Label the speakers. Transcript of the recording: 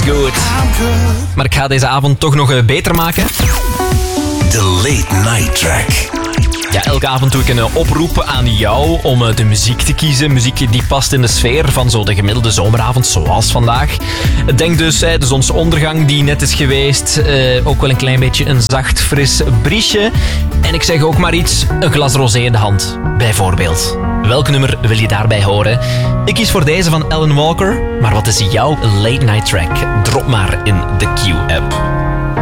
Speaker 1: good. Maar ik ga deze avond toch nog beter maken.
Speaker 2: De Late Night Track.
Speaker 1: Ja, elke avond doe ik een oproep aan jou om de muziek te kiezen. Muziek die past in de sfeer van zo de gemiddelde zomeravond, zoals vandaag. Denk dus de zonsondergang die net is geweest. Ook wel een klein beetje een zacht, fris briesje. En ik zeg ook maar iets, een glas rosé in de hand, bijvoorbeeld. Welk nummer wil je daarbij horen? Ik kies voor deze van Alan Walker. Maar wat is jouw late night track? Drop maar in de Q-app.